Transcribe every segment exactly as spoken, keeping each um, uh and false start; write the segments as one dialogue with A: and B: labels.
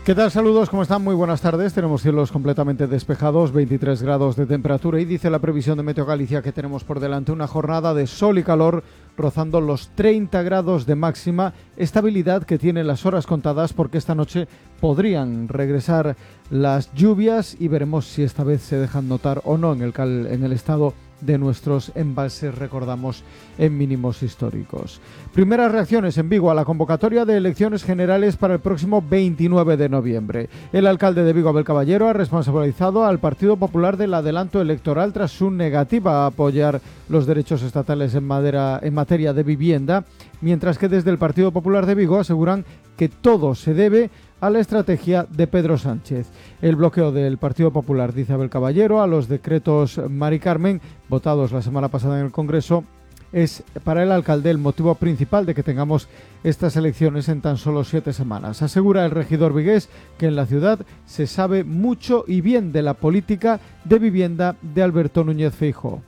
A: ¿Qué tal? Saludos, ¿cómo están? Muy buenas tardes. Tenemos cielos completamente despejados, veintitrés grados de temperatura y dice la previsión de Meteo Galicia que tenemos por delante una jornada de sol y calor rozando los treinta grados de máxima, estabilidad que tiene las horas contadas porque esta noche podrían regresar las lluvias y veremos si esta vez se dejan notar o no en el, cal, en el estado de nuestros embalses, recordamos, en mínimos históricos. Primeras reacciones en Vigo a la convocatoria de elecciones generales para el próximo veintinueve de noviembre. El alcalde de Vigo, Abel Caballero, ha responsabilizado al Partido Popular del adelanto electoral tras su negativa a apoyar los derechos estatales en, madera, en materia de vivienda, mientras que desde el Partido Popular de Vigo aseguran que todo se debe a la estrategia de Pedro Sánchez. El bloqueo del Partido Popular, dice Abel Caballero, a los decretos Mari Carmen, votados la semana pasada en el Congreso, es para el alcalde el motivo principal de que tengamos estas elecciones en tan solo siete semanas. Asegura el regidor vigués que en la ciudad se sabe mucho y bien de la política de vivienda de Alberto Núñez Feijóo.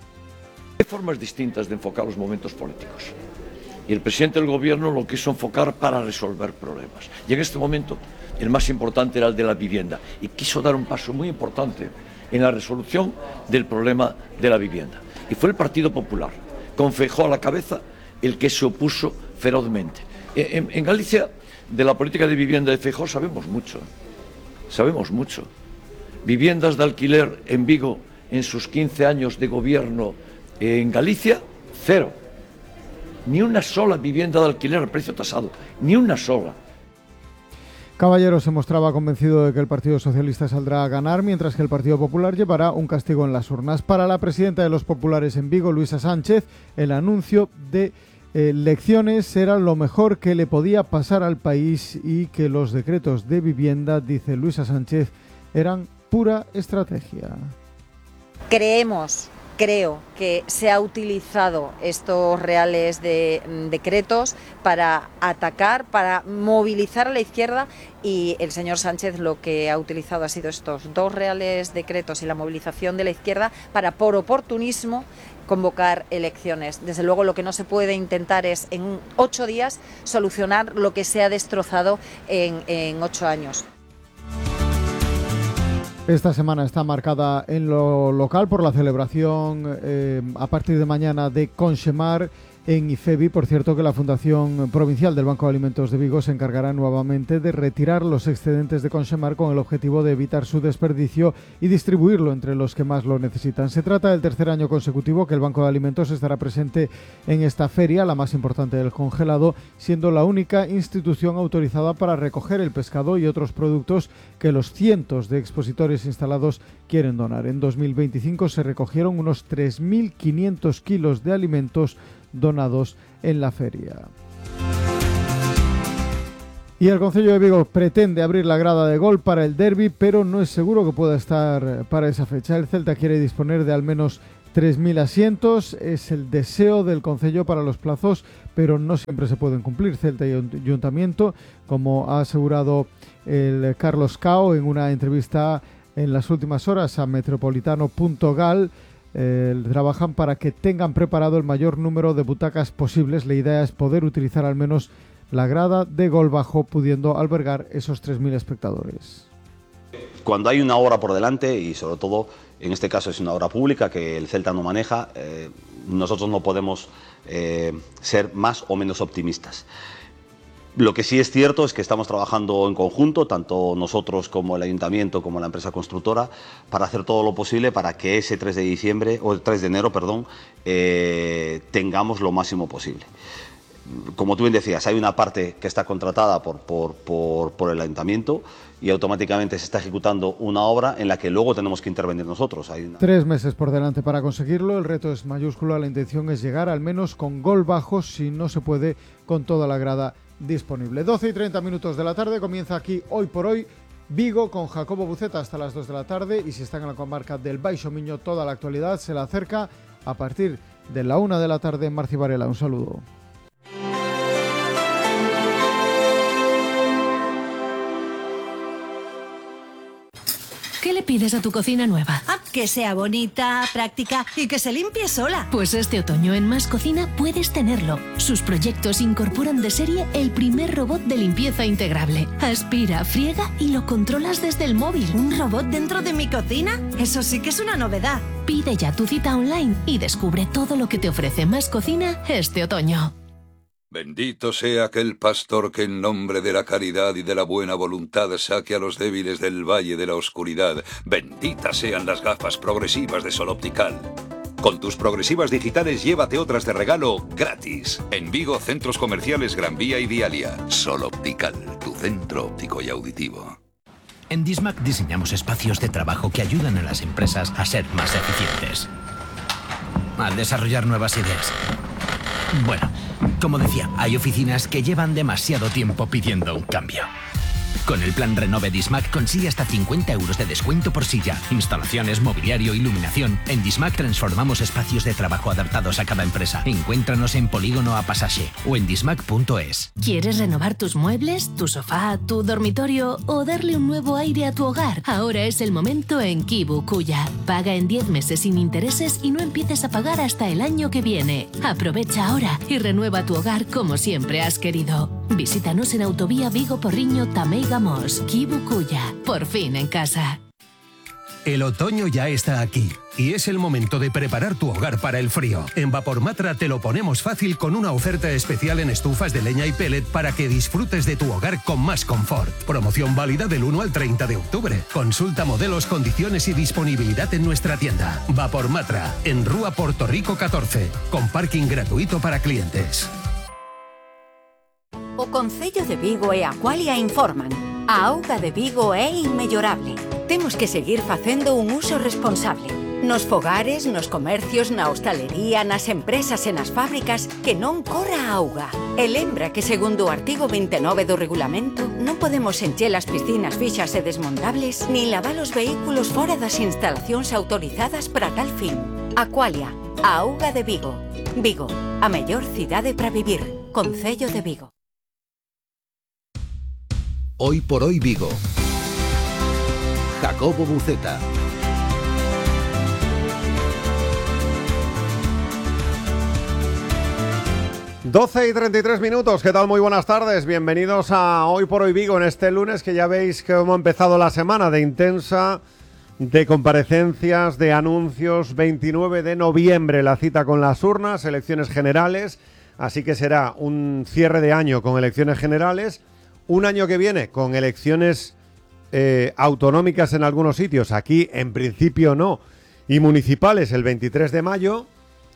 B: Hay formas distintas de enfocar los momentos políticos. Y el presidente del gobierno lo quiso enfocar para resolver problemas. Y en este momento el más importante era el de la vivienda. Y quiso dar un paso muy importante en la resolución del problema de la vivienda. Y fue el Partido Popular, con Feijóo a la cabeza, el que se opuso ferozmente. En, en Galicia, de la política de vivienda de Feijóo sabemos mucho. Sabemos mucho. Viviendas de alquiler en Vigo en sus quince años de gobierno en Galicia, cero. Ni una sola vivienda de alquiler al precio tasado, ni una sola.
A: Caballero se mostraba convencido de que el Partido Socialista saldrá a ganar, mientras que el Partido Popular llevará un castigo en las urnas. Para la presidenta de los populares en Vigo, Luisa Sánchez, el anuncio de elecciones era lo mejor que le podía pasar al país y que los decretos de vivienda, dice Luisa Sánchez, eran pura estrategia.
C: Creemos Creo que se ha utilizado estos reales de decretos para atacar, para movilizar a la izquierda, y el señor Sánchez lo que ha utilizado ha sido estos dos reales decretos y la movilización de la izquierda para, por oportunismo, convocar elecciones. Desde luego lo que no se puede intentar es en ocho días solucionar lo que se ha destrozado en, en ocho años.
A: Esta semana está marcada en lo local por la celebración eh, a partir de mañana de Conxemar en IFEBI. Por cierto, que la Fundación Provincial del Banco de Alimentos de Vigo se encargará nuevamente de retirar los excedentes de Conxemar con el objetivo de evitar su desperdicio y distribuirlo entre los que más lo necesitan. Se trata del tercer año consecutivo que el Banco de Alimentos estará presente en esta feria, la más importante del congelado, siendo la única institución autorizada para recoger el pescado y otros productos que los cientos de expositores instalados quieren donar. En dos mil veinticinco se recogieron unos tres mil quinientos kilos de alimentos donados en la feria. Y el Concello de Vigo pretende abrir la grada de gol para el derbi, pero no es seguro que pueda estar para esa fecha. El Celta quiere disponer de al menos tres mil asientos, es el deseo del Concello para los plazos, pero no siempre se pueden cumplir. Celta y Ayuntamiento, como ha asegurado el Carlos Cao en una entrevista en las últimas horas a metropolitano punto gal, Eh, trabajan para que tengan preparado el mayor número de butacas posibles. La idea es poder utilizar al menos la grada de gol bajo, pudiendo albergar esos tres mil espectadores.
D: Cuando hay una obra por delante, y sobre todo en este caso es una obra pública que el Celta no maneja, eh, nosotros no podemos eh, ser más o menos optimistas. Lo que sí es cierto es que estamos trabajando en conjunto, tanto nosotros como el Ayuntamiento, como la empresa constructora, para hacer todo lo posible para que ese tres de diciembre, o tres de enero, perdón, eh, tengamos lo máximo posible. Como tú bien decías, hay una parte que está contratada por, por, por, por el Ayuntamiento y automáticamente se está ejecutando una obra en la que luego tenemos que intervenir nosotros. Hay una...
A: Tres meses por delante para conseguirlo, el reto es mayúsculo, la intención es llegar al menos con gol bajo, si no se puede con toda la grada disponible. doce y treinta minutos de la tarde, comienza aquí Hoy por Hoy Vigo con Jacobo Buceta hasta las dos de la tarde, y si están en la comarca del Baixo Miño, toda la actualidad se la acerca a partir de la una de la tarde en Marci Varela. Un saludo.
E: ¿Qué le pides a tu cocina nueva?
F: Ah, que sea bonita, práctica y que se limpie sola.
E: Pues este otoño en Más Cocina puedes tenerlo. Sus proyectos incorporan de serie el primer robot de limpieza integrable. Aspira, friega y lo controlas desde el móvil.
F: ¿Un robot dentro de mi cocina? Eso sí que es una novedad.
E: Pide ya tu cita online y descubre todo lo que te ofrece Más Cocina este otoño.
G: Bendito sea aquel pastor que en nombre de la caridad y de la buena voluntad saque a los débiles del valle de la oscuridad. Benditas sean las gafas progresivas de Sol Optical. Con tus progresivas digitales llévate otras de regalo gratis. En Vigo, centros comerciales Gran Vía y Dialia. Sol Optical, tu centro óptico y auditivo.
H: En Dismac diseñamos espacios de trabajo que ayudan a las empresas a ser más eficientes, al desarrollar nuevas ideas. Bueno, como decía, hay oficinas que llevan demasiado tiempo pidiendo un cambio. Con el plan Renove Dismac consigue hasta cincuenta euros de descuento por silla, instalaciones, mobiliario, iluminación. En Dismac transformamos espacios de trabajo adaptados a cada empresa. Encuéntranos en Polígono A Pasaje o en dismac punto es.
E: ¿Quieres renovar tus muebles, tu sofá, tu dormitorio o darle un nuevo aire a tu hogar? Ahora es el momento en Kibu Kuya. Paga en diez meses sin intereses y no empieces a pagar hasta el año que viene. Aprovecha ahora y renueva tu hogar como siempre has querido. Visítanos en Autovía Vigo Porriño Tamei Gamos. Kibu Kuya. Por fin en casa.
I: El otoño ya está aquí y es el momento de preparar tu hogar para el frío. En Vapormatra te lo ponemos fácil con una oferta especial en estufas de leña y pellet para que disfrutes de tu hogar con más confort. Promoción válida del uno al treinta de octubre. Consulta modelos, condiciones y disponibilidad en nuestra tienda. Vapormatra, en Rúa Porto Rico catorce, con parking gratuito para clientes.
J: O Concello de Vigo e Aqualia informan. A auga de Vigo é inmellorable. Temos que seguir facendo un uso responsable. Nos fogares, nos comercios, na hostalería, nas empresas e nas fábricas, que non corra a auga. E lembra que segundo o artigo veintinueve do regulamento, non podemos encher as piscinas fixas e desmontables, nin lavar os vehículos fora das instalacións autorizadas para tal fin. Aqualia, a auga de Vigo. Vigo, a mellor cidade para vivir. Concello de Vigo.
K: Hoy por hoy Vigo. Jacobo Buceta.
A: doce y treinta y tres minutos, ¿qué tal? Muy buenas tardes, bienvenidos a Hoy por Hoy Vigo en este lunes que ya veis que hemos empezado la semana de intensa, de comparecencias, de anuncios. Veintinueve de noviembre la cita con las urnas, elecciones generales, así que será un cierre de año con elecciones generales, un año que viene con elecciones eh, autonómicas en algunos sitios, aquí en principio no, y municipales el veintitrés de mayo.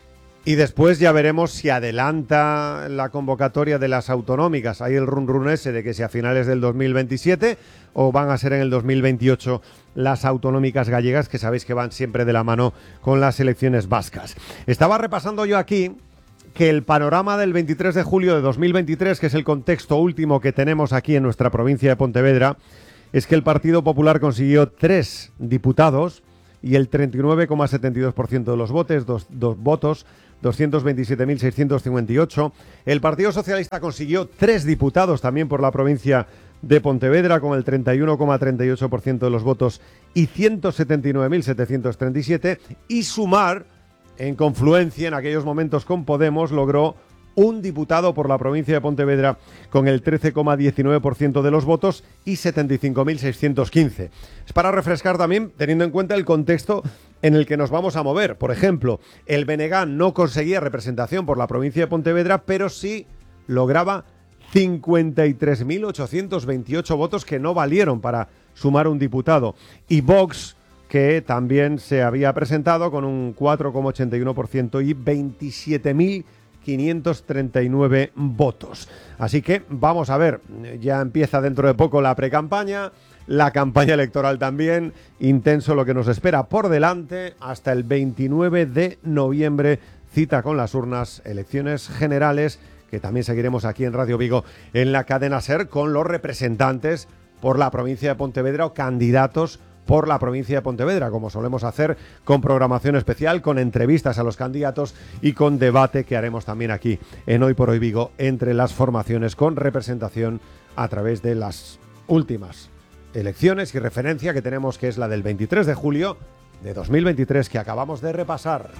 A: Y después ya veremos si adelanta la convocatoria de las autonómicas. Hay el run run ese de que si a finales del dos mil veintisiete o van a ser en el dos mil veintiocho las autonómicas gallegas, que sabéis que van siempre de la mano con las elecciones vascas. Estaba repasando yo aquí que el panorama del veintitrés de julio de dos mil veintitrés, que es el contexto último que tenemos aquí en nuestra provincia de Pontevedra, es que el Partido Popular consiguió tres diputados y el treinta y nueve coma setenta y dos por ciento de los votos, dos, dos votos, doscientos veintisiete mil seiscientos cincuenta y ocho. El Partido Socialista consiguió tres diputados también por la provincia de Pontevedra con el treinta y uno coma treinta y ocho por ciento de los votos y ciento setenta y nueve mil setecientos treinta y siete. Y Sumar, en confluencia en aquellos momentos con Podemos, logró un diputado por la provincia de Pontevedra con el trece coma diecinueve por ciento de los votos y setenta y cinco mil seiscientos quince. Es para refrescar también, teniendo en cuenta el contexto en el que nos vamos a mover. Por ejemplo, el B N G no conseguía representación por la provincia de Pontevedra, pero sí lograba cincuenta y tres mil ochocientos veintiocho votos que no valieron para sumar un diputado. Y Vox, que también se había presentado con un cuatro coma ochenta y uno por ciento y veintisiete mil quinientos treinta y nueve votos. Así que vamos a ver, ya empieza dentro de poco la precampaña, la campaña electoral también, intenso lo que nos espera por delante hasta el veintinueve de noviembre, cita con las urnas, elecciones generales, que también seguiremos aquí en Radio Vigo en la cadena SER con los representantes por la provincia de Pontevedra o candidatos por la provincia de Pontevedra, como solemos hacer, con programación especial, con entrevistas a los candidatos y con debate que haremos también aquí en Hoy por Hoy Vigo entre las formaciones con representación a través de las últimas
L: elecciones y referencia que tenemos, que es la del veintitrés de julio de dos mil veintitrés, que acabamos de repasar.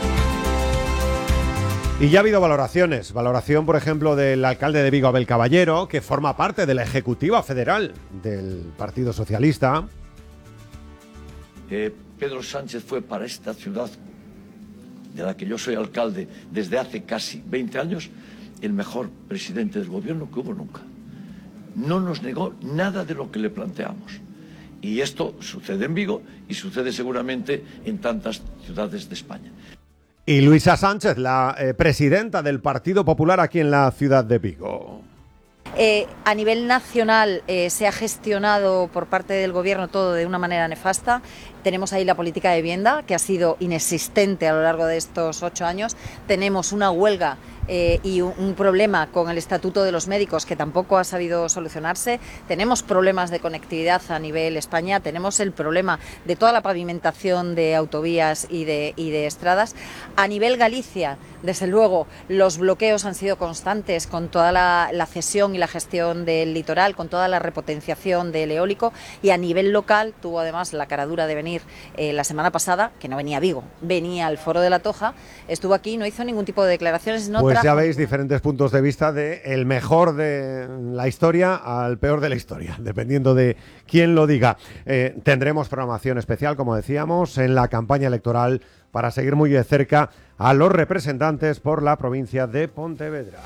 L: Y ya ha habido valoraciones. Valoración, por ejemplo, del alcalde de Vigo, Abel Caballero, que forma parte de la ejecutiva federal del Partido Socialista.
B: Eh, Pedro Sánchez fue para esta ciudad, de la que yo soy alcalde desde hace casi veinte años, el mejor presidente del gobierno que hubo nunca. No nos negó nada de lo que le planteamos. Y esto sucede en Vigo y sucede seguramente en tantas ciudades de España.
L: Y Luisa Sánchez, la eh, presidenta del Partido Popular aquí en la ciudad de Vigo.
C: Eh, a nivel nacional eh, se ha gestionado por parte del Gobierno todo de una manera nefasta. Tenemos ahí la política de vivienda, que ha sido inexistente a lo largo de estos ocho años. Tenemos una huelga eh, y un, un problema con el Estatuto de los Médicos que tampoco ha sabido solucionarse. Tenemos problemas de conectividad a nivel España. Tenemos el problema de toda la pavimentación de autovías y de, y de estradas. A nivel Galicia, desde luego, los bloqueos han sido constantes con toda la, la cesión y la gestión del litoral, con toda la repotenciación del eólico, y a nivel local tuvo además la caradura de venir eh, la semana pasada, que no venía a Vigo, venía al Foro de la Toja, estuvo aquí, no hizo ningún tipo de declaraciones. No
L: pues
C: trajo...
L: ya veis diferentes puntos de vista de el mejor de la historia al peor de la historia, dependiendo de quién lo diga. Eh, tendremos programación especial, como decíamos, en la campaña electoral para seguir muy de cerca a los representantes por la provincia de Pontevedra.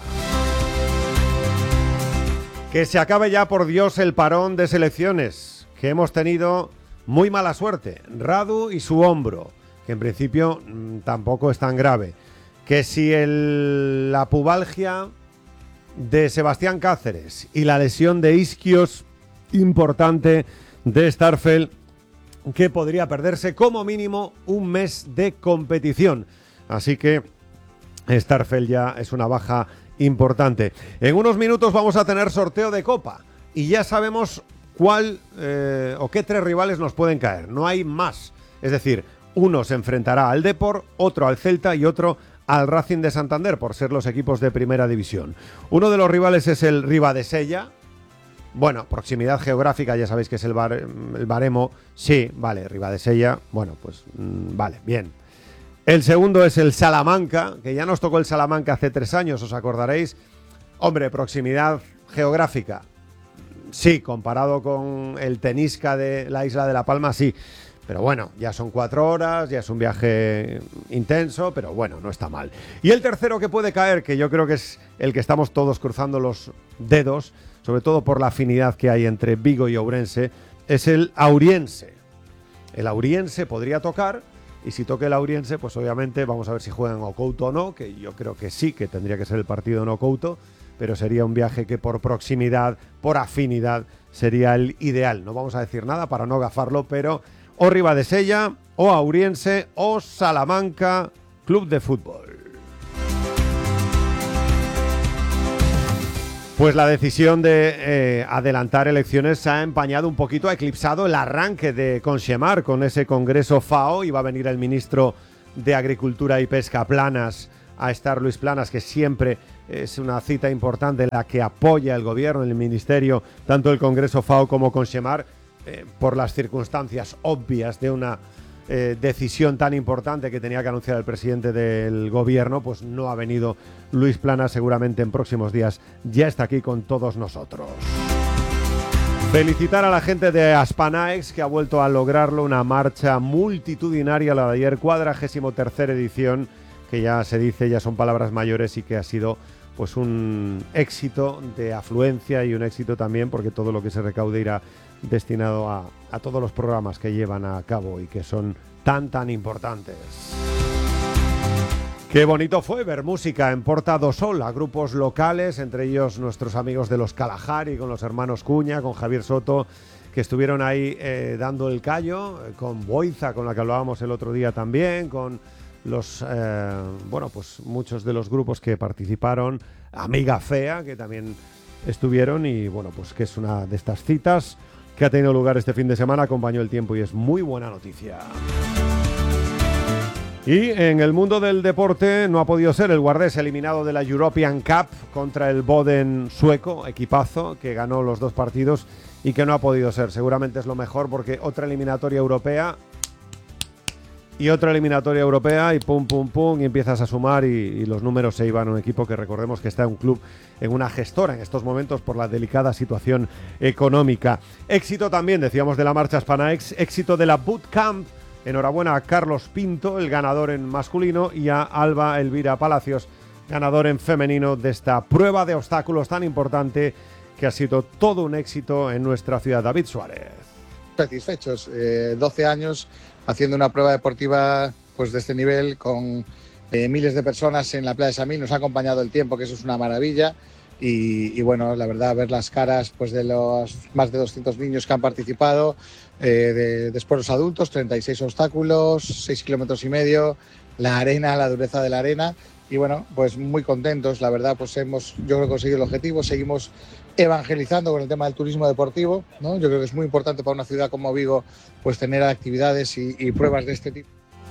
L: Que se acabe ya, por Dios, el parón de selecciones, que hemos tenido muy mala suerte. Radu y su hombro, que en principio mmm, tampoco es tan grave. Que si el, la pubalgia de Sebastián Cáceres y la lesión de isquios importante de Starfelt, que podría perderse como mínimo un mes de competición. Así que Starfelt ya es una baja importante. En unos minutos vamos a tener sorteo de Copa y ya sabemos cuál eh, o qué tres rivales nos pueden caer. No hay más. Es decir, uno se enfrentará al Depor, otro al Celta y otro al Racing de Santander, por ser los equipos de primera división. Uno de los rivales es el Ribadesella. Bueno, proximidad geográfica, ya sabéis que es el, bar, el baremo. Sí, vale, Ribadesella. Bueno, pues mmm, vale, bien. El segundo es el Salamanca, que ya nos tocó el Salamanca hace tres años, os acordaréis. Hombre, proximidad geográfica. Sí, comparado con el Tenisca de la isla de La Palma, sí. Pero bueno, ya son cuatro horas, ya es un viaje intenso, pero bueno, no está mal. Y el tercero que puede caer, que yo creo que es el que estamos todos cruzando los dedos, sobre todo por la afinidad que hay entre Vigo y Ourense, es el Auriense. El Auriense podría tocar, y si toca el Auriense, pues obviamente vamos a ver si juegan o Couto o no, que yo creo que sí, que tendría que ser el partido no Couto, pero sería un viaje que por proximidad, por afinidad, sería el ideal. No vamos a decir nada para no gafarlo, pero o Ribadesella, o Auriense, o Salamanca Club de Fútbol. Pues la decisión de eh, adelantar elecciones se ha empañado un poquito, ha eclipsado el arranque de Conxemar con ese congreso FAO. Iba a venir el ministro de Agricultura y Pesca, Planas, a estar Luis Planas, que siempre es una cita importante en la que apoya el gobierno, el ministerio, tanto el congreso FAO como Conxemar, eh, por las circunstancias obvias de una eh, decisión tan importante que tenía que anunciar el presidente del gobierno. Pues no ha venido Luis Planas, seguramente en próximos días ya está aquí con todos nosotros. Felicitar a la gente de Aspanaex, que ha vuelto a lograrlo, una marcha multitudinaria, la de ayer, cuadragésimo tercera edición, que ya se dice, ya son palabras mayores, y que ha sido pues un éxito de afluencia y un éxito también porque todo lo que se recaude irá destinado a, a todos los programas que llevan a cabo y que son tan tan importantes. Qué bonito fue ver música en Porta do Sol a grupos locales, entre ellos nuestros amigos de los Kalahari, con los hermanos Cuña, con Javier Soto, que estuvieron ahí eh, dando el callo, eh, con Boiza, con la que hablábamos el otro día también, con los, eh, bueno, pues muchos de los grupos que participaron, Amiga Fea, que también estuvieron, y bueno, pues que es una de estas citas que ha tenido lugar este fin de semana, acompañó el tiempo y es muy buena noticia. Y en el mundo del deporte no ha podido ser el Guardés eliminado de la European Cup contra el Boden sueco, equipazo, que ganó los dos partidos y que no ha podido ser. Seguramente es lo mejor porque otra eliminatoria europea y otra eliminatoria europea y pum, pum, pum, y empiezas a sumar y, y los números se iban a un equipo que recordemos que está en un club, en una gestora en estos momentos por la delicada situación económica. Éxito también, decíamos, de la marcha Spanaex, éxito de la Bootcamp. Enhorabuena a Carlos Pinto, el ganador en masculino, y a Alba Elvira Palacios, ganador en femenino de esta prueba de obstáculos tan importante que ha sido todo un éxito en nuestra ciudad. David Suárez.
M: Satisfechos, eh, doce años haciendo una prueba deportiva pues de este nivel con eh, miles de personas en la playa de Samil. Nos ha acompañado el tiempo, que eso es una maravilla. Y, y bueno, la verdad, ver las caras pues de los más de doscientos niños que han participado, eh, de, después los adultos, treinta y seis obstáculos, seis kilómetros y medio, la arena, la dureza de la arena. Y bueno, pues muy contentos, la verdad, pues hemos, yo creo, conseguido el objetivo. Seguimos evangelizando con el tema del turismo deportivo, ¿no? Yo creo que es muy importante para una ciudad como Vigo pues tener actividades y, y pruebas de este tipo.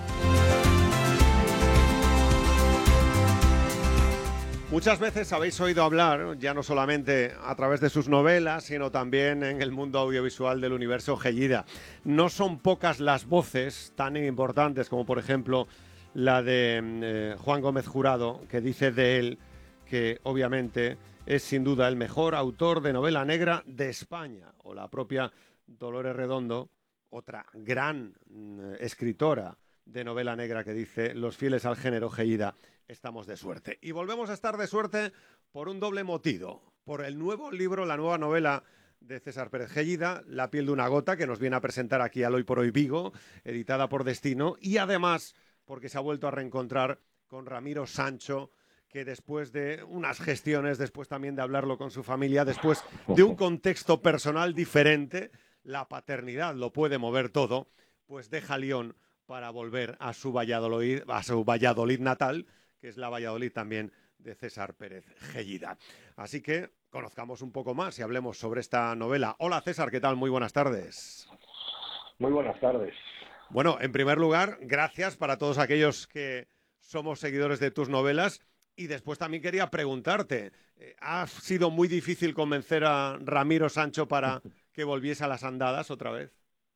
L: Muchas veces habéis oído hablar, ya no solamente a través de sus novelas, sino también en el mundo audiovisual del universo Gellida. No son pocas las voces tan importantes como, por ejemplo, la de eh, Juan Gómez Jurado, que dice de él que obviamente es sin duda el mejor autor de novela negra de España, o la propia Dolores Redondo, otra gran eh, escritora de novela negra, que dice: los fieles al género Gellida estamos de suerte. Y volvemos a estar de suerte por un doble motivo, por el nuevo libro, la nueva novela de César Pérez Gellida, La piel de una gota, que nos viene a presentar aquí al Hoy por Hoy Vigo, editada por Destino, y además porque se ha vuelto a reencontrar con Ramiro Sancho, que después de unas gestiones, después también de hablarlo con su familia, después de un contexto personal diferente, la paternidad lo puede mover todo, pues deja León para volver a su Valladolid, a su Valladolid natal, que es la Valladolid también de César Pérez Gellida. Así que conozcamos un poco más y hablemos sobre esta novela. Hola César, ¿qué tal? Muy buenas tardes.
N: Muy buenas tardes.
L: Bueno, en primer lugar, gracias para todos aquellos que somos seguidores de tus novelas. Y después también quería preguntarte, ¿ha sido muy difícil convencer a Ramiro Sancho para que volviese a las andadas otra vez?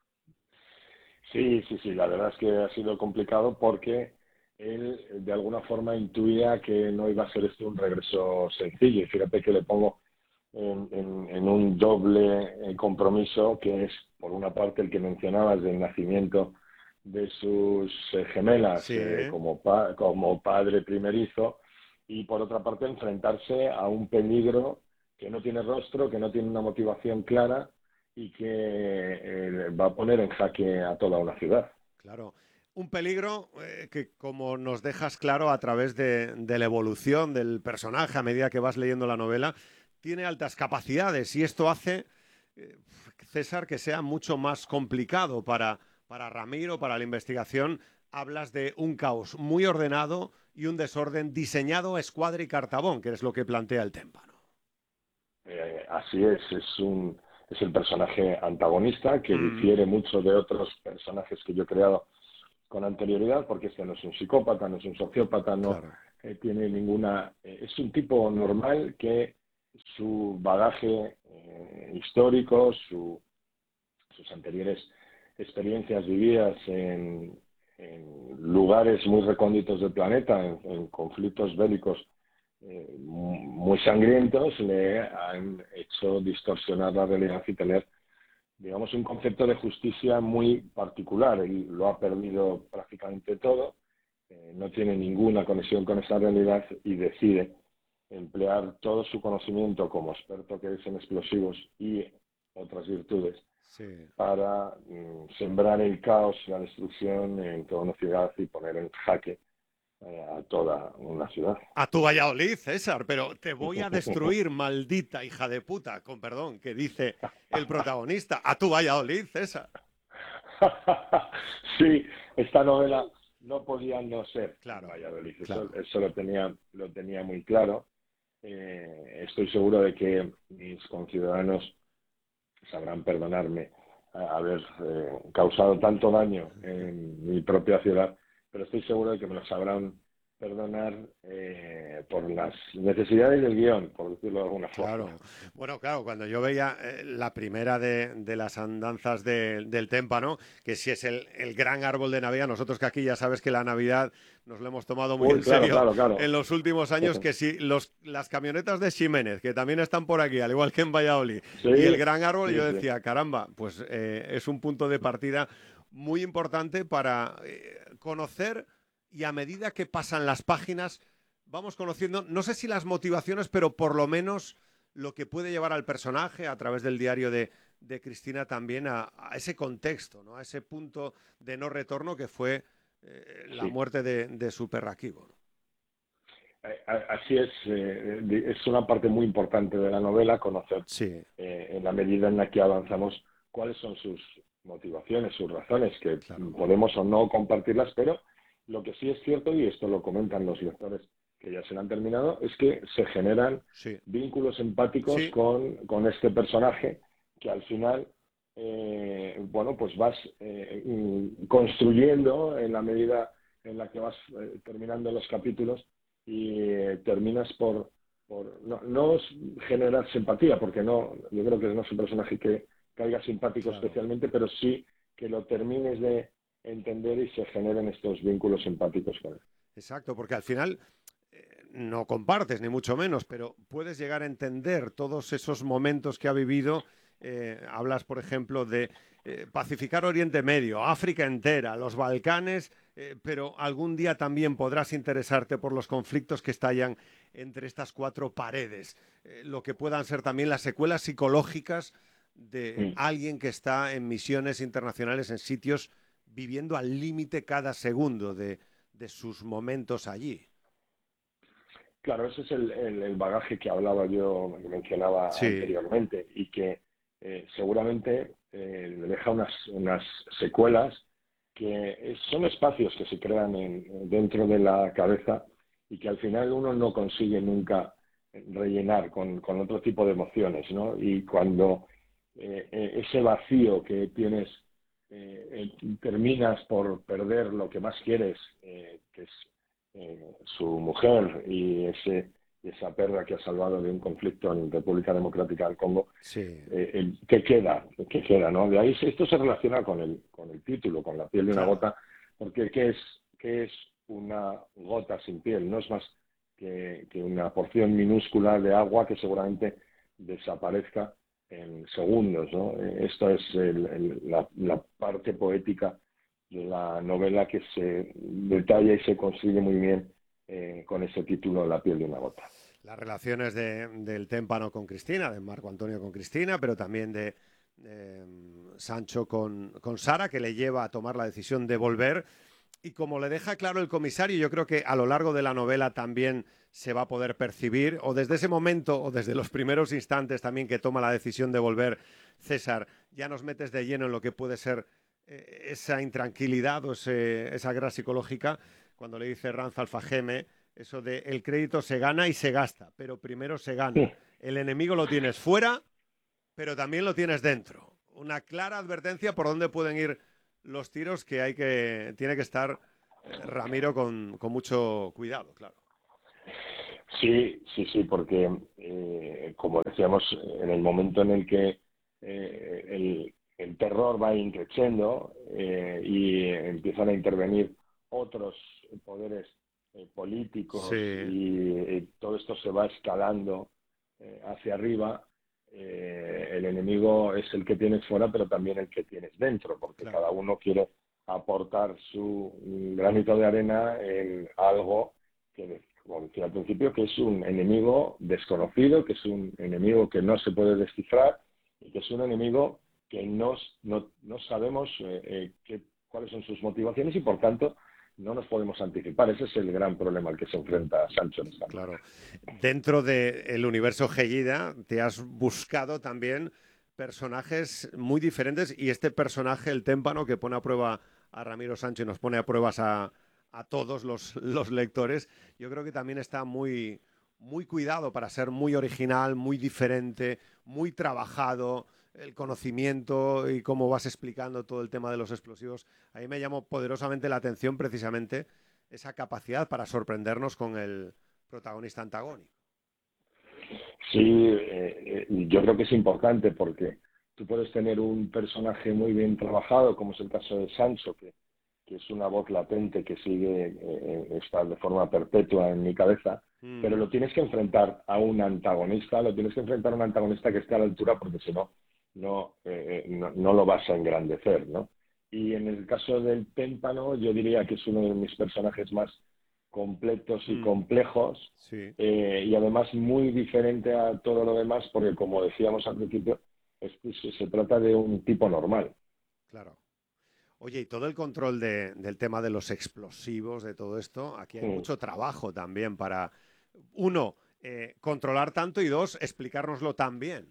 N: Sí, sí, sí, la verdad es que ha sido complicado porque él de alguna forma intuía que no iba a ser esto un regreso sencillo. Y fíjate que le pongo en, en, en un doble compromiso, que es, por una parte, el que mencionabas del nacimiento de sus eh, gemelas, sí. eh, como, pa como padre primerizo, y por otra parte enfrentarse a un peligro que no tiene rostro, que no tiene una motivación clara y que eh, va a poner en jaque a toda una ciudad.
L: Claro, un peligro eh, que, como nos dejas claro a través de, de la evolución del personaje a medida que vas leyendo la novela, tiene altas capacidades y esto hace, eh, César, que sea mucho más complicado para, para Ramiro, para la investigación. Hablas de un caos muy ordenado y un desorden diseñado a escuadra y cartabón, que es lo que plantea el témpano.
N: Eh, así es, es, un, es el personaje antagonista que mm. difiere mucho de otros personajes que yo he creado con anterioridad, porque este no es un psicópata, no es un sociópata, no claro. eh, tiene ninguna... Eh, es un tipo normal que su bagaje eh, histórico, su, sus anteriores experiencias vividas en... en lugares muy recónditos del planeta, en, en conflictos bélicos eh, muy sangrientos, le han hecho distorsionar la realidad y tener, digamos, un concepto de justicia muy particular. Él lo ha perdido prácticamente todo, eh, no tiene ninguna conexión con esa realidad y decide emplear todo su conocimiento como experto que es en explosivos y otras virtudes sí. para mm, sembrar el caos y la destrucción en toda una ciudad y poner en jaque eh, a toda una ciudad.
L: A tu Valladolid, César, pero te voy a destruir, maldita hija de puta, con perdón, que dice el protagonista. A tu Valladolid, César.
N: Sí, esta novela no podía no ser
L: claro,
N: Valladolid.
L: Claro.
N: Eso, eso lo tenía, lo tenía muy claro. Eh, estoy seguro de que mis conciudadanos sabrán perdonarme haber eh, causado tanto daño en mi propia ciudad pero estoy seguro de que me lo sabrán perdonar eh, por las necesidades del guión, por decirlo de alguna forma.
L: Claro. Bueno, claro, cuando yo veía eh, la primera de, de las andanzas de, del témpano, que si es el, el gran árbol de Navidad, nosotros que aquí ya sabes que la Navidad nos lo hemos tomado muy
N: Uy,
L: en
N: claro,
L: serio
N: claro, claro.
L: en los últimos años,
N: Sí.
L: que si los, las camionetas de Ximénez, que también están por aquí, al igual que en Valladolid,
N: Sí,
L: y el gran árbol,
N: sí,
L: yo
N: sí.
L: decía, caramba, pues eh, es un punto de partida muy importante para eh, conocer, y a medida que pasan las páginas vamos conociendo, no sé si las motivaciones, pero por lo menos lo que puede llevar al personaje a través del diario de, de Cristina también a, a ese contexto, ¿no? A ese punto de no retorno que fue eh, la
N: Sí.
L: muerte de, de su perraquivo.
N: Eh, a- Así es, eh, de- es una parte muy importante de la novela conocer,
L: Sí.
N: eh, en la medida en la que avanzamos, cuáles son sus motivaciones, sus razones, que podemos o no compartirlas, pero lo que sí es cierto, y esto lo comentan los lectores que ya se lo han terminado, es que se generan
L: Sí.
N: vínculos empáticos
L: Sí.
N: con, con este personaje que al final, eh, bueno, pues vas eh, mm, construyendo en la medida en la que vas eh, terminando los capítulos y eh, terminas por, por no, no generar simpatía, porque no, yo creo que no es un personaje que caiga simpático
L: Claro.
N: especialmente, pero sí que lo termines de entender y se generen estos vínculos simpáticos con él.
L: Exacto, porque al final eh, no compartes, ni mucho menos, pero puedes llegar a entender todos esos momentos que ha vivido. Eh, hablas, por ejemplo, de eh, pacificar Oriente Medio, África entera, los Balcanes, eh, pero algún día también podrás interesarte por los conflictos que estallan entre estas cuatro paredes, eh, lo que puedan ser también las secuelas psicológicas de
N: Mm.
L: alguien que está en misiones internacionales en sitios viviendo al límite cada segundo de, de sus momentos allí.
N: Claro, ese es el, el- el bagaje que hablaba yo, que mencionaba
L: Sí.
N: anteriormente, y que eh, seguramente eh, le deja unas, unas secuelas que es- son espacios que se crean en- dentro de la cabeza y que al final uno no consigue nunca rellenar con, con otro tipo de emociones, ¿no? Y cuando eh, eh, ese vacío que tienes, eh, eh, terminas por perder lo que más quieres, eh, que es eh, su mujer y ese esa perra que ha salvado de un conflicto en República Democrática del Congo,
L: Sí.
N: eh, el- ¿qué queda? ¿Qué queda, no? De ahí se- esto se relaciona con el, con el título, con la piel de una
L: Claro.
N: gota, porque ¿qué es, qué es una gota sin piel? No es más que, que una porción minúscula de agua que seguramente desaparezca en segundos, ¿no? Eh, Esto es el- el- la, la parte poética de la novela que se detalla y se consigue muy bien eh, con ese título, La piel de una gota.
L: Las relaciones de- del témpano con Cristina, de Marco Antonio con Cristina, pero también de eh, Sancho con, con Sara, que le lleva a tomar la decisión de volver. Y como le deja claro el comisario, yo creo que a lo largo de la novela también se va a poder percibir, o desde ese momento, o desde los primeros instantes también que toma la decisión de volver César, ya nos metes de lleno en lo que puede ser eh, esa intranquilidad o ese- esa guerra psicológica, cuando le dice Ranz Alfajeme, eso de el crédito se gana y se gasta, pero primero se gana. El enemigo lo tienes fuera, pero también lo tienes dentro. Una clara advertencia por dónde pueden ir los tiros que hay que tiene que estar eh, Ramiro con, con mucho cuidado, claro.
N: Sí, sí, sí, porque eh, como decíamos, en el momento en el que eh, el, el terror va increciendo eh, y empiezan a intervenir otros poderes eh, políticos
L: Sí.
N: y eh, todo esto se va escalando eh, hacia arriba, eh, el enemigo es el que tienes fuera, pero también el que tienes dentro, porque
L: Claro.
N: cada uno quiere aportar su mm, granito de arena en algo que, como decía al principio, que es un enemigo desconocido, que es un enemigo que no se puede descifrar y que es un enemigo que no, no, no sabemos eh, eh, qué, cuáles son sus motivaciones y, por tanto, no nos podemos anticipar. Ese es el gran problema al que se enfrenta Sancho en esta novela.
L: Claro. Dentro del universo Gellida te has buscado también personajes muy diferentes y este personaje, el témpano, que pone a prueba a Ramiro Sancho y nos pone a pruebas a, a todos los, los lectores, yo creo que también está muy, muy cuidado para ser muy original, muy diferente, muy trabajado. el conocimiento y cómo vas explicando todo el tema de los explosivos, a mí me llamó poderosamente la atención precisamente esa capacidad para sorprendernos con el protagonista antagónico.
N: Sí, eh, eh, yo creo que es importante porque tú puedes tener un personaje muy bien trabajado, como es el caso de Sancho, que, que es una voz latente que sigue, eh, está de forma perpetua en mi cabeza, mm. pero lo tienes que enfrentar a un antagonista, lo tienes que enfrentar a un antagonista que esté a la altura, porque si no, no, eh, no, no lo vas a engrandecer, ¿no? Y en el caso del Témpano, yo diría que es uno de mis personajes más completos y mm. complejos, sí. eh, y además muy diferente a todo lo demás, porque como decíamos al principio, es que se trata de un tipo normal.
L: Claro. Oye, y todo el control de, del tema de los explosivos, de todo esto, aquí hay mm. mucho trabajo también para, uno, eh, controlar tanto y dos, explicárnoslo tan bien.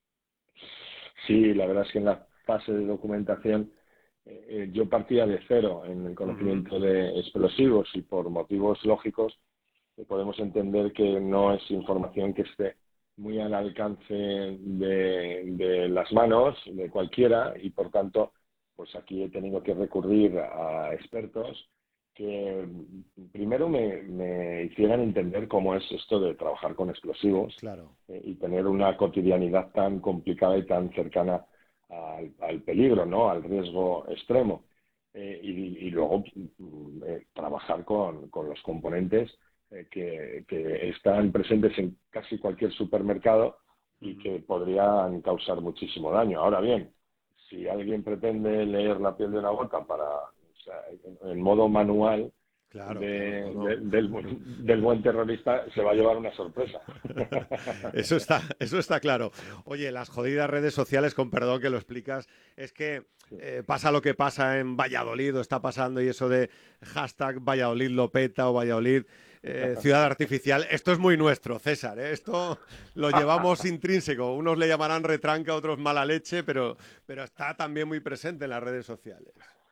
N: Sí, la verdad es que en la fase de documentación eh, yo partía de cero en el conocimiento uh-huh. de explosivos y por motivos lógicos eh, podemos entender que no es información que esté muy al alcance de, de las manos de cualquiera y por tanto pues aquí he tenido que recurrir a expertos que primero me, me hicieran entender cómo es esto de trabajar con explosivos
L: claro.
N: eh, y tener una cotidianidad tan complicada y tan cercana al, al peligro, ¿no? Al riesgo extremo. Eh, y, y luego eh, trabajar con, con los componentes eh, que, que están presentes en casi cualquier supermercado y que podrían causar muchísimo daño. Ahora bien, si alguien pretende leer la piel de una vaca para, o sea, en, en modo manual
L: claro,
N: de,
L: claro, no.
N: de, del, del buen terrorista, se va a llevar una sorpresa.
L: Eso está, eso está claro. Oye, las jodidas redes sociales, con perdón que lo explicas, es que eh, pasa lo que pasa en Valladolid, o está pasando, y eso de hashtag Valladolid lo peta o Valladolid eh, ciudad artificial, esto es muy nuestro, César, ¿eh? Esto lo llevamos intrínseco. Unos le llamarán retranca, otros mala leche, pero, pero está también muy presente en las redes sociales.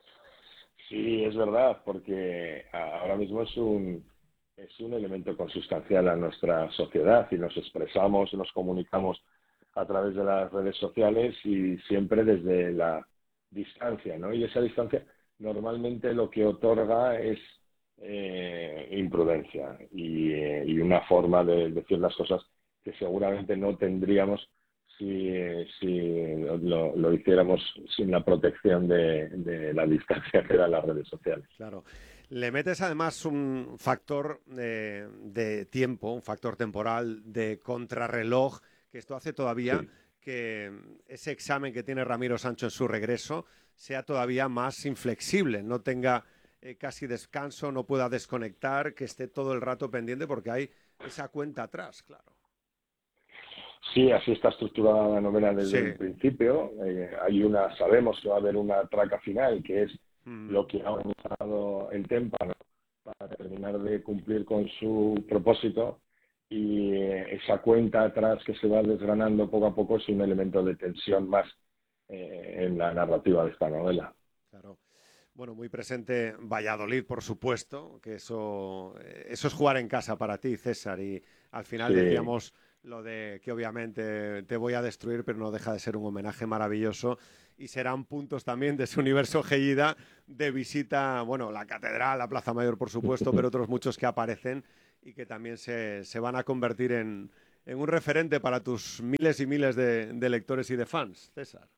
N: Sí, es verdad, porque ahora mismo es un, es un elemento consustancial a nuestra sociedad y nos expresamos, nos comunicamos a través de las redes sociales y siempre desde la distancia, ¿no? Y esa distancia normalmente lo que otorga es eh, imprudencia y, eh, y una forma de decir las cosas que seguramente no tendríamos si, si lo, lo hiciéramos sin la protección de, de la distancia que dan las redes sociales.
L: Claro. Le metes además un factor de, de tiempo, un factor temporal de contrarreloj, que esto hace todavía sí. que ese examen que tiene Ramiro Sancho en su regreso sea todavía más inflexible, no tenga eh, casi descanso, no pueda desconectar, que esté todo el rato pendiente porque hay esa cuenta atrás, claro.
N: Sí, así está estructurada la novela desde sí. el principio. Eh, hay una, sabemos que va a haber una traca final, que es mm. lo que ha organizado el Témpano para terminar de cumplir con su propósito, y eh, esa cuenta atrás que se va desgranando poco a poco es un elemento de tensión más eh, en la narrativa de esta novela.
L: Claro. Bueno, muy presente Valladolid, por supuesto, que eso, eso es jugar en casa para ti, César, y al final sí. decíamos lo de que obviamente te voy a destruir, pero no deja de ser un homenaje maravilloso y serán puntos también de ese universo Gellida de visita, bueno, la catedral, la Plaza Mayor, por supuesto, pero otros muchos que aparecen y que también se, se van a convertir en, en un referente para tus miles y miles de, de lectores y de fans, César.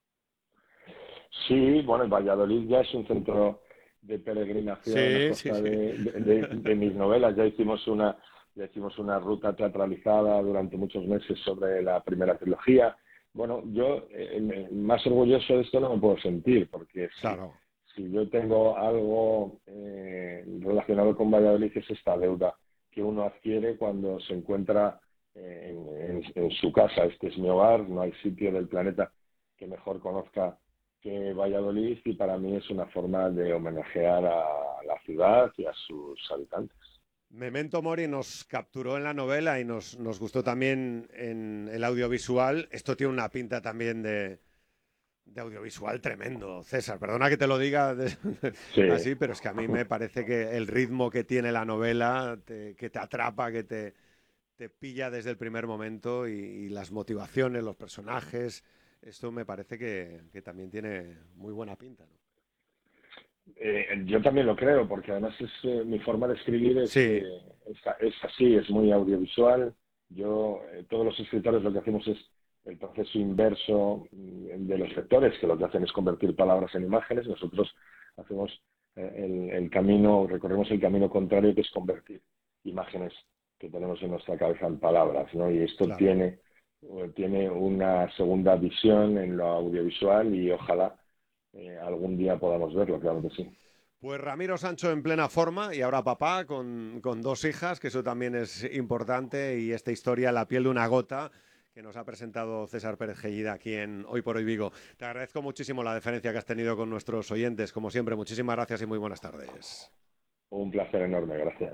N: Sí, bueno, Valladolid ya es un centro de peregrinación sí, sí, sí. De, de, de, de mis novelas. Ya hicimos una, ya hicimos una ruta teatralizada durante muchos meses sobre la primera trilogía. Bueno, yo eh, más orgulloso de esto no me puedo sentir, porque
L: claro.
N: si, si yo tengo algo eh, relacionado con Valladolid es esta deuda que uno adquiere cuando se encuentra eh, en, en, en su casa. Este es mi hogar, no hay sitio del planeta que mejor conozca que Valladolid, y para mí es una forma de homenajear a la ciudad y a sus habitantes.
L: Memento Mori nos capturó en la novela y nos, nos gustó también en el audiovisual. Esto tiene una pinta también de, de audiovisual tremendo, César. Perdona que te lo diga de, sí. así, pero es que a mí me parece que el ritmo que tiene la novela, te, que te atrapa, que te, te pilla desde el primer momento, y, y las motivaciones, los personajes, esto me parece que, que también tiene muy buena pinta, ¿no?
N: Eh, yo también lo creo, porque además es eh, mi forma de escribir es,
L: Sí.
N: eh, es, es así, es muy audiovisual. Yo, eh, todos los escritores lo que hacemos es el proceso inverso mm, de los lectores, que lo que hacen es convertir palabras en imágenes. Nosotros hacemos eh, el, el camino, recorremos el camino contrario, que es convertir imágenes que tenemos en nuestra cabeza en palabras, ¿no? Y esto
L: Claro.
N: tiene, eh, tiene una segunda visión en lo audiovisual y ojalá eh, algún día podamos verlo, claro que sí.
L: Pues Ramiro Sancho en plena forma y ahora papá con, con dos hijas, que eso también es importante, y esta historia, La piel de una gota, que nos ha presentado César Pérez Gellida aquí en Hoy por Hoy Vigo. Te agradezco muchísimo la deferencia que has tenido con nuestros oyentes, como siempre. Muchísimas gracias y muy buenas tardes.
N: Un placer enorme, gracias.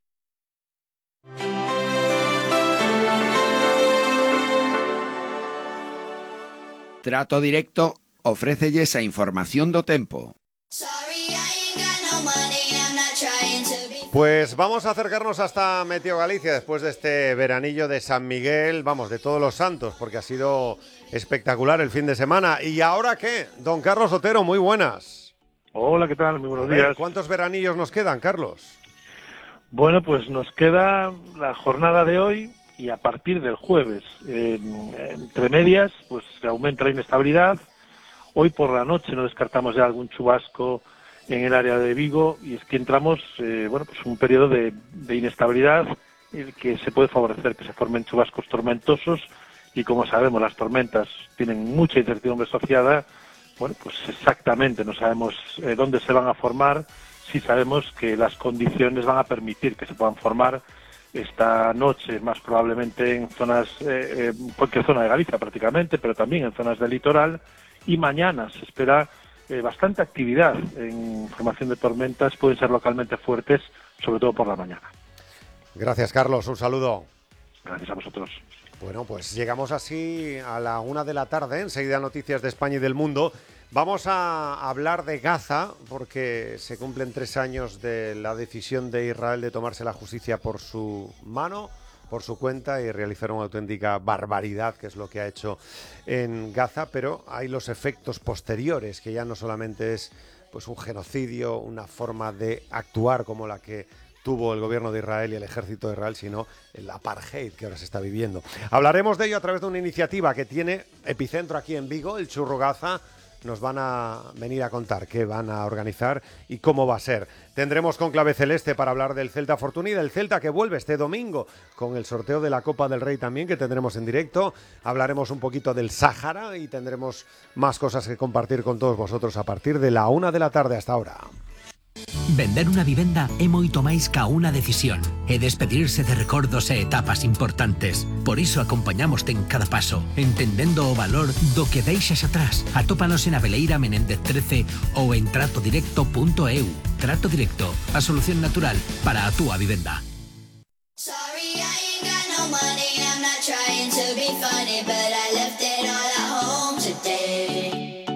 O: Trato Directo ofrécelles a información do tempo.
L: Pues vamos a acercarnos hasta Meteo Galicia después de este veranillo de San Miguel, vamos, de Todos los Santos, porque ha sido espectacular el fin de semana. ¿Y ahora qué? Don Carlos Otero, muy buenas.
P: Hola, ¿qué tal? Muy buenos
L: A ver,
P: días.
L: ¿cuántos veranillos nos quedan, Carlos?
P: Bueno, pues nos queda la jornada de hoy y a partir del jueves. Eh, entre medias, pues se aumenta la inestabilidad. Hoy por la noche no descartamos ya algún chubasco en el área de Vigo, y es que entramos, eh, bueno, pues un periodo de, de inestabilidad el que se puede favorecer que se formen chubascos tormentosos, y como sabemos las tormentas tienen mucha incertidumbre asociada. Bueno, pues exactamente no sabemos eh, dónde se van a formar. Sí sabemos que las condiciones van a permitir que se puedan formar esta noche, más probablemente en zonas, eh, eh, cualquier zona de Galicia prácticamente, pero también en zonas del litoral, y mañana se espera eh, bastante actividad en formación de tormentas, pueden ser localmente fuertes, sobre todo por la mañana.
L: Gracias, Carlos, un saludo.
P: Gracias a vosotros.
L: Bueno, pues llegamos así a la una de la tarde, enseguida noticias de España y del mundo. Vamos a hablar de Gaza, porque se cumplen tres años de la decisión de Israel de tomarse la justicia por su mano, por su cuenta, y realizar una auténtica barbaridad, que es lo que ha hecho en Gaza, pero hay los efectos posteriores, que ya no solamente es pues un genocidio, una forma de actuar como la que tuvo el gobierno de Israel y el ejército de Israel, sino el apartheid que ahora se está viviendo. Hablaremos de ello a través de una iniciativa que tiene epicentro aquí en Vigo, el Churro Gaza. Nos van a venir a contar qué van a organizar y cómo va a ser. Tendremos Conclave Celeste para hablar del Celta Fortuny, del Celta que vuelve este domingo con el sorteo de la Copa del Rey también, que tendremos en directo. Hablaremos un poquito del Sáhara y tendremos más cosas que compartir con todos vosotros a partir de la una de la tarde hasta ahora.
H: Vender unha vivenda é moito máis ca unha decisión. É despedirse de recordos e etapas importantes. Por iso acompañamoste en cada paso, entendendo o valor do que deixas atrás. Atópanos en Aveleira Menéndez trece ou en trato directo punto e u. Trato Directo, a solución natural para a túa vivenda.
Q: Sorry, I ain't got no money, I'm not trying to be funny, but I left it all at home today.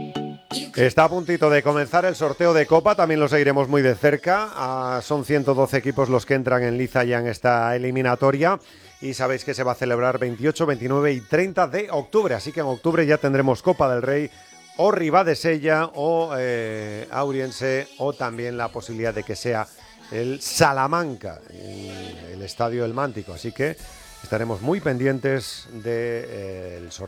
L: Está a puntito de comenzar el sorteo de Copa, también lo seguiremos muy de cerca. Ah, son ciento doce equipos los que entran en liza ya en esta eliminatoria, y sabéis que se va a celebrar veintiocho, veintinueve y treinta de octubre, así que en octubre ya tendremos Copa del Rey o Ribadesella o eh, Auriense, o también la posibilidad de que sea el Salamanca, el, el Estadio El Mántico, así que estaremos muy pendientes del eh, sorteo.